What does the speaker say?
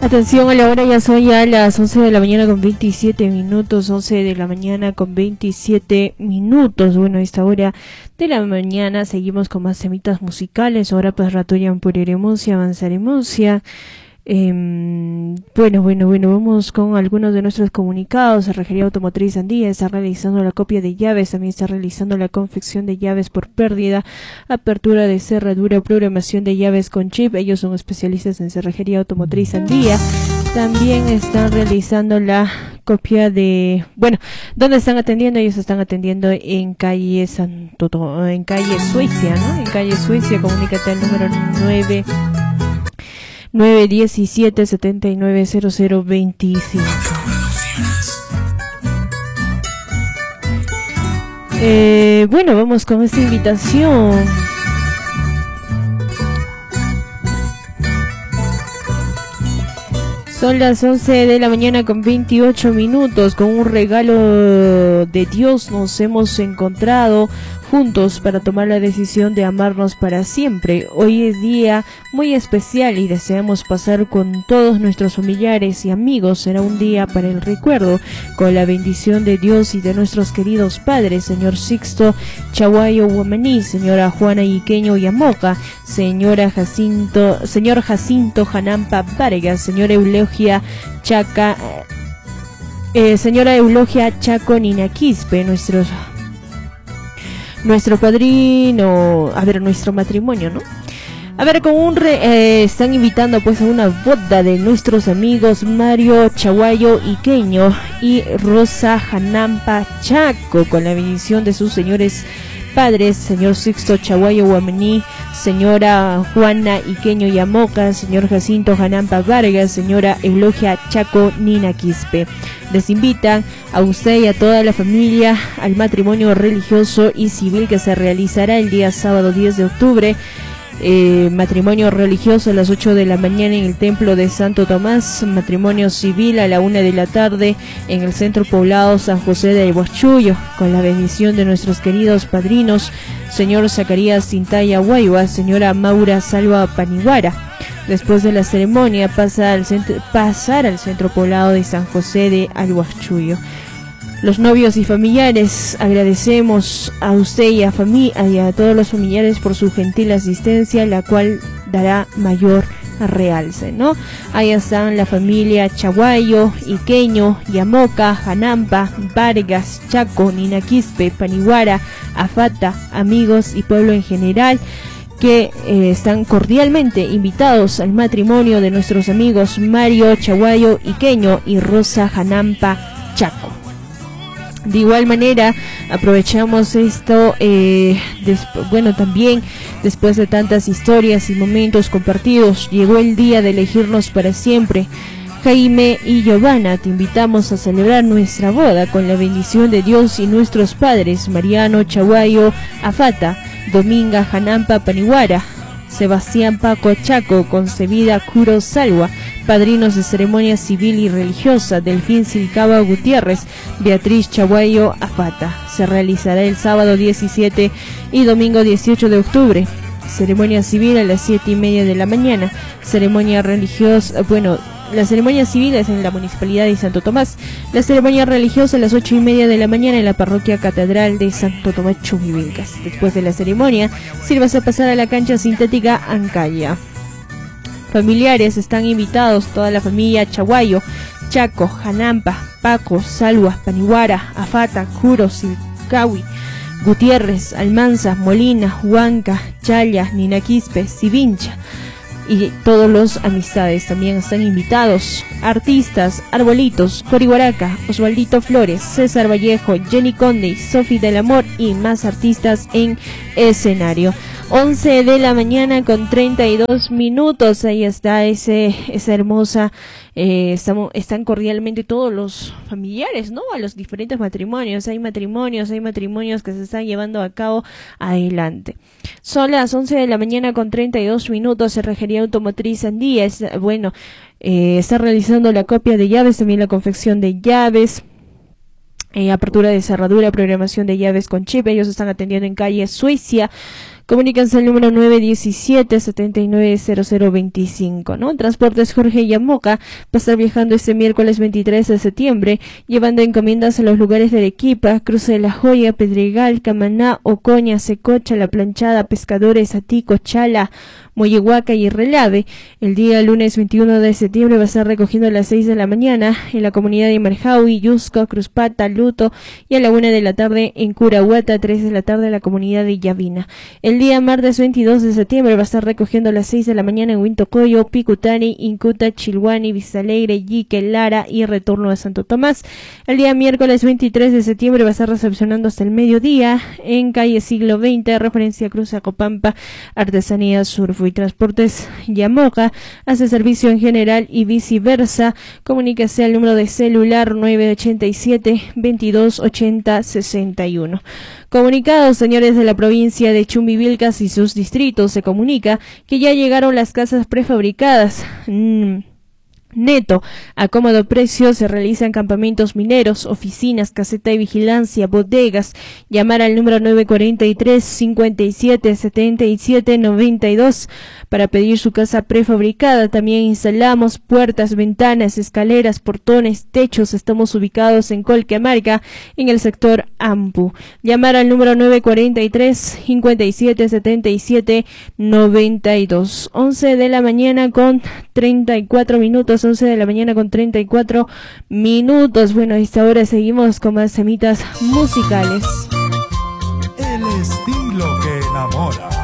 Atención a la hora, ya son ya las 11 de la mañana con 27 minutos, 11 de la mañana con 27 minutos. Bueno, a esta hora de la mañana seguimos con más temitas musicales. Ahora pues rato ya avanzaremos ya. Bueno, vamos con algunos de nuestros comunicados. Cerrajería Automotriz Andía está realizando la copia de llaves, también está realizando la confección de llaves por pérdida, apertura de cerradura, programación de llaves con chip. Ellos son especialistas en Cerrajería Automotriz Andía. También están realizando la copia de, bueno, ¿dónde están atendiendo? Ellos están atendiendo en calle en calle Suecia, ¿no? En calle Suecia, comunícate al número 917-790025. Bueno, vamos con esta invitación. Son las 11 de la mañana con 28 minutos. Con un regalo de Dios nos hemos encontrado juntos para tomar la decisión de amarnos para siempre. Hoy es día muy especial y deseamos pasar con todos nuestros familiares y amigos. Será un día para el recuerdo, con la bendición de Dios y de nuestros queridos padres, señor Sixto Chaguayo Guamaní, señora Juana Iqueño Yamoca, señor Jacinto Janampa Vargas, señora Eulogia Chaco Ninaquispe, nuestro padrino, nuestro matrimonio, ¿no? Están invitando pues a una boda de nuestros amigos Mario Chaguayo Iqueño y Rosa Janampa Chaco, con la bendición de sus señores padres, señor Sixto Chaguayo Guamaní, señora Juana Iqueño Yamoca, señor Jacinto Janampa Vargas, señora Eulogia Chaco Nina Quispe. Les invitan a usted y a toda la familia al matrimonio religioso y civil que se realizará el día sábado 10 de octubre. Matrimonio religioso a las 8 de la mañana en el templo de Santo Tomás, matrimonio civil a la 1 de la tarde en el centro poblado San José de Huachuyo, con la bendición de nuestros queridos padrinos, señor Zacarías Cintaya Guayua, señora Maura Salva Paniguara. Después de la ceremonia pasar al centro poblado de San José de Huachuyo. Los novios y familiares, agradecemos a usted y a todos los familiares por su gentil asistencia, la cual dará mayor realce, ¿no? Ahí están la familia Chaguayo, Iqueño, Yamoca, Janampa, Vargas, Chaco, Ninaquispe, Paniguara, Afata, amigos y pueblo en general, que están cordialmente invitados al matrimonio de nuestros amigos Mario Chaguayo Iqueño y Rosa Janampa Chaco. De igual manera, aprovechamos esto, también después de tantas historias y momentos compartidos, llegó el día de elegirnos para siempre. Jaime y Giovanna, te invitamos a celebrar nuestra boda con la bendición de Dios y nuestros padres, Mariano Chaguayo Afata, Dominga Janampa Paniguara, Sebastián Paco Chaco, Concebida Curo Salwa, padrinos de ceremonia civil y religiosa, Delfín Silcaba Gutiérrez, Beatriz Chaguayo Afata. Se realizará el sábado 17 y domingo 18 de octubre. Ceremonia civil a las 7:30 de la mañana. Ceremonia religiosa, la ceremonia civil es en la Municipalidad de Santo Tomás. La ceremonia religiosa a las 8:30 de la mañana en la Parroquia Catedral de Santo Tomás Chumivilcas. Después de la ceremonia, sírvase a pasar a la cancha sintética Ancaya. Familiares están invitados, toda la familia Chaguayo, Chaco, Janampa, Paco, Salwa, Paniguara, Afata, Curo, Silcawi, Gutiérrez, Almanza, Molina, Huanca, Chaya, Ninaquispe, Sivincha. Y todos los amistades también están invitados. Artistas, Arbolitos, Corihuaraca, Osvaldito Flores, César Vallejo, Jenny Conde, Sofi del Amor y más artistas en escenario. 11 de la mañana con 32 minutos. Ahí está esa hermosa. Están cordialmente todos los familiares, ¿no? A los diferentes matrimonios. Hay matrimonios que se están llevando a cabo adelante. Son las 11 de la mañana con 32 minutos. Cerrajería Automotriz Andía. Está realizando la copia de llaves, también la confección de llaves. Apertura de cerradura, programación de llaves con chip. Ellos están atendiendo en calle Suecia, Comuníquense al número 917-790025, ¿no? Transportes Jorge Yamoca va a estar viajando este miércoles 23 de septiembre, llevando encomiendas a los lugares de Arequipa, Cruce de la Joya, Pedregal, Camaná, Ocoña, Secocha, La Planchada, Pescadores, Atico, Chala, Moyehuaca y Relave. El día lunes 21 de septiembre va a estar recogiendo a las 6 de la mañana en la comunidad de Marjaui, Yusco, Cruzpata, Luto, y a la 1 de la tarde en Curahuata, 3 de la tarde en la comunidad de Yavina. El día martes 22 de septiembre va a estar recogiendo a las 6 de la mañana en Huintocoyo, Picutani, Incuta, Chilhuani, Vistalegre, Yique, Lara y retorno a Santo Tomás. El día miércoles 23 de septiembre va a estar recepcionando hasta el mediodía en calle Siglo XX, referencia Cruz Acopampa, Artesanía Surfo y Transportes Yamoca hace servicio en general y viceversa. Comuníquese al número de celular 987-2280-61. Comunicados, señores de la provincia de Chumbivilcas y sus distritos, se comunica que ya llegaron las casas prefabricadas. Neto, a cómodo precio, se realizan campamentos mineros, oficinas, caseta de vigilancia, bodegas. Llamar al número 943-57-77-92 para pedir su casa prefabricada. También instalamos puertas, ventanas, escaleras, portones, techos. Estamos ubicados en Colquemarca, en el sector Ampu. Llamar al número 943-57-77-92. 11 de la mañana con 34 minutos. 11 de la mañana con 34 minutos. Bueno, a esta hora seguimos con más semitas musicales. El estilo que enamora.